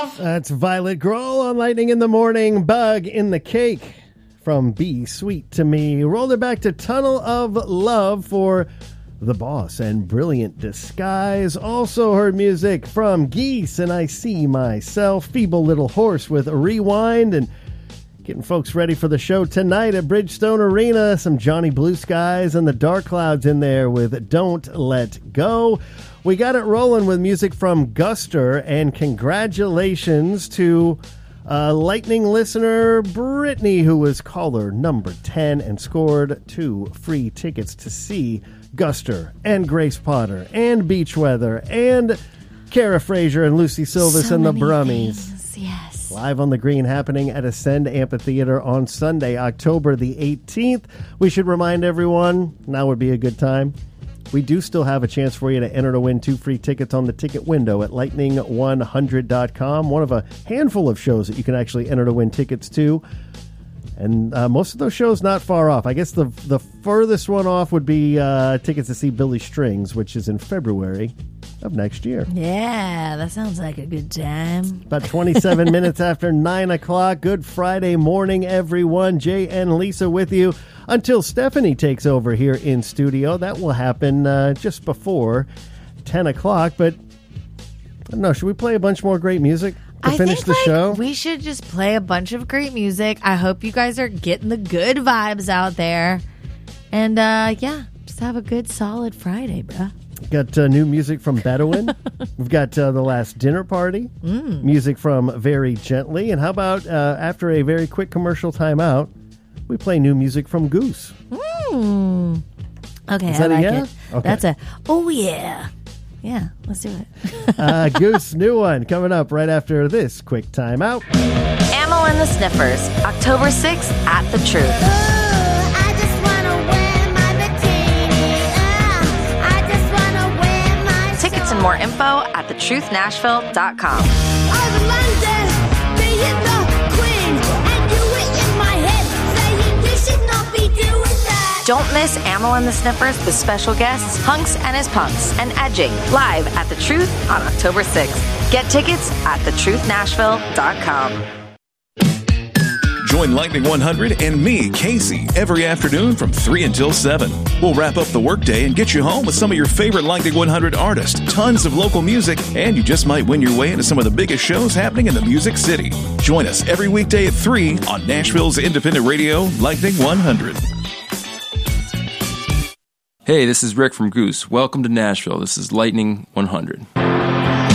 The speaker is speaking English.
That's Violet Grohl on Lightning in the Morning, Bug in the Cake from Be Sweet to Me. Rolled it back to Tunnel of Love for The Boss and Brilliant Disguise. Also heard music from Geese and I See Myself, Feeble Little Horse with Rewind, and getting folks ready for the show tonight at Bridgestone Arena. Some Johnny Blue Skies and the Dark Clouds in there with Don't Let Go. We got it rolling with music from Guster, and congratulations to Lightning listener Brittany, who was caller number 10 and scored 2 free tickets to see Guster and Grace Potter and Beach Weather and Kara Frazier and Lucy Silvis and the Brummies. Things. Yes. Live on the Green, happening at Ascend Amphitheater on Sunday, October the 18th. We should remind everyone, now would be a good time. We do still have a chance for you to enter to win 2 free tickets on the ticket window at lightning100.com. One of a handful of shows that you can actually enter to win tickets to. And most of those shows not far off. I guess the furthest one off would be tickets to see Billy Strings, which is in February of next year. Yeah, that sounds like a good time. About 27 minutes after 9 o'clock. Good Friday morning, everyone. Jay and Lisa with you until Stephanie takes over here in studio. That will happen just before 10 o'clock. But I don't know, should we play a bunch more great music to finish the show? We should just play a bunch of great music. I hope you guys are getting the good vibes out there. And yeah, just have a good solid Friday, bruh. Got new music from Bedouin. We've got The Last Dinner Party. Music from Very Gently. And how about after a very quick commercial timeout, we play new music from Goose. Okay, Is that I like yeah? it. Okay. That's a, oh yeah. Yeah, let's do it. Goose, new one, coming up right after this quick timeout. Amyl and the Sniffers, October 6th at The Truth. Tickets and more info at thetruth.nashville.com. Don't miss Amyl and the Sniffers with special guests Hunks and his Punks and Edging live at The Truth on October 6th. Get tickets at thetruthNashville.com. Join Lightning 100 and me, Casey, every afternoon from 3 until 7. We'll wrap up the workday and get you home with some of your favorite Lightning 100 artists, tons of local music, and you just might win your way into some of the biggest shows happening in the Music City. Join us every weekday at 3 on Nashville's independent radio, Lightning 100. Hey, this is Rick from Goose. Welcome to Nashville. This is Lightning 100.